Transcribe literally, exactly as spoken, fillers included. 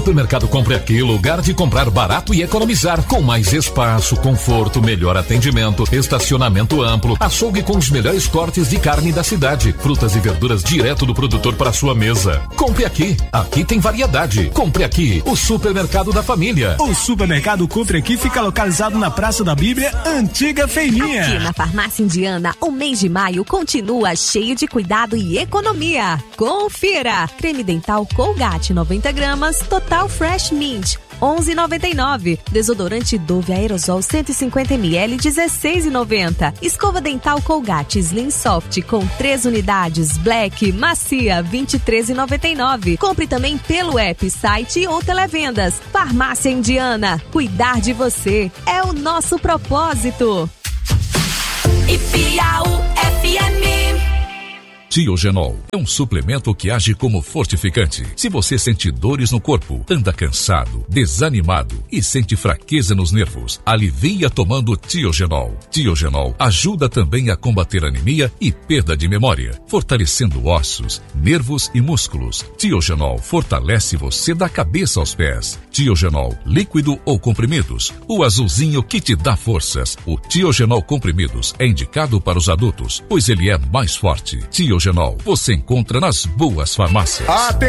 Supermercado Compre Aqui, lugar de comprar barato e economizar, com mais espaço, conforto, melhor atendimento, estacionamento amplo, açougue com os melhores cortes de carne da cidade, frutas e verduras direto do produtor para sua mesa. Compre Aqui, aqui tem variedade. Compre Aqui, o supermercado da família. O Supermercado Compre Aqui fica localizado na Praça da Bíblia, antiga Feirinha. Aqui na Farmácia Indiana, o mês de maio continua cheio de cuidado e economia. Confira! Creme dental Colgate noventa gramas, Total Fresh Mint, onze e noventa e nove. Desodorante Dove Aerosol cento e cinquenta mililitros, dezesseis e noventa. Escova dental Colgate Slim Soft com três unidades, Black, macia, vinte e três e noventa e nove. Compre também pelo app, site ou televendas. Farmácia Indiana, cuidar de você é o nosso propósito. E Piau F M. Tiogenol é um suplemento que age como fortificante. Se você sente dores no corpo, anda cansado, desanimado e sente fraqueza nos nervos, alivia tomando Tiogenol. Tiogenol ajuda também a combater anemia e perda de memória, fortalecendo ossos, nervos e músculos. Tiogenol fortalece você da cabeça aos pés. Tiogenol, líquido ou comprimidos, o azulzinho que te dá forças. O Tiogenol comprimidos é indicado para os adultos, pois ele é mais forte. Tiogenol você encontra nas boas farmácias.